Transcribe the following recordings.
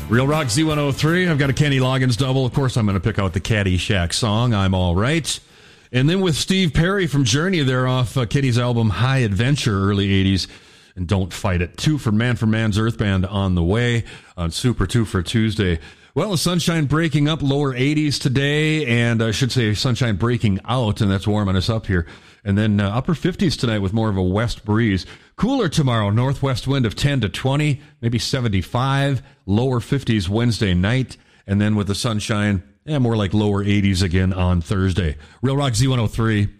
Real Rock Z103. I've got a Kenny Loggins double. Of course, I'm going to pick out the Caddyshack song, I'm All Right. And then with Steve Perry from Journey, they're off Kenny's album High Adventure, early 80s. And Don't Fight It. 2 for Man's Earth Band on the way on Super 2 for Tuesday. Well, the sunshine breaking up, lower 80s today, and I should say sunshine breaking out, and that's warming us up here. And then upper 50s tonight with more of a west breeze. Cooler tomorrow, northwest wind of 10 to 20, maybe 75, lower 50s Wednesday night, and then with the sunshine, more like lower 80s again on Thursday. Real Rock Z103.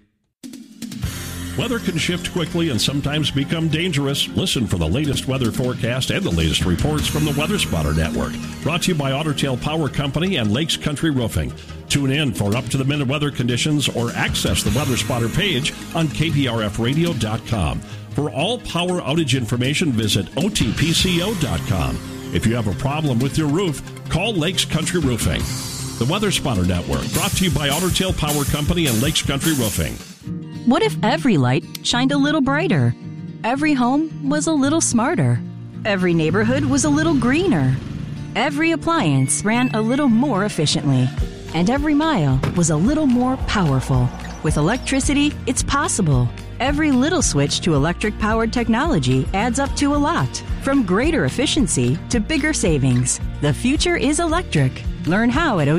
Weather can shift quickly and sometimes become dangerous. Listen for the latest weather forecast and the latest reports from the Weather Spotter Network. Brought to you by Otter Tail Power Company and Lakes Country Roofing. Tune in for up-to-the-minute weather conditions or access the Weather Spotter page on KPRFradio.com. For all power outage information, visit OTPCO.com. If you have a problem with your roof, call Lakes Country Roofing. The Weather Spotter Network, brought to you by Otter Tail Power Company and Lakes Country Roofing. What if every light shined a little brighter? Every home was a little smarter. Every neighborhood was a little greener. Every appliance ran a little more efficiently. And every mile was a little more powerful. With electricity, it's possible. Every little switch to electric-powered technology adds up to a lot. From greater efficiency to bigger savings. The future is electric. Learn how at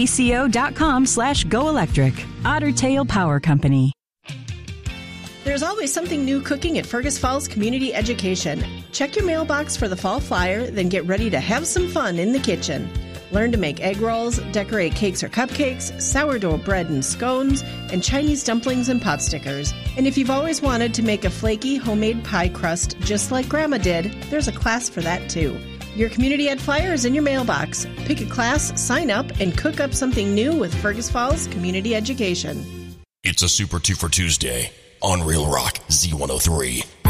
otpco.com/goelectric. Otter Tail Power Company. There's always something new cooking at Fergus Falls Community Education. Check your mailbox for the fall flyer, then get ready to have some fun in the kitchen. Learn to make egg rolls, decorate cakes or cupcakes, sourdough bread and scones, and Chinese dumplings and pot stickers. And if you've always wanted to make a flaky homemade pie crust just like Grandma did, there's a class for that too. Your Community Ed flyer is in your mailbox. Pick a class, sign up, and cook up something new with Fergus Falls Community Education. It's a Super 2 for Tuesday on Real Rock Z103.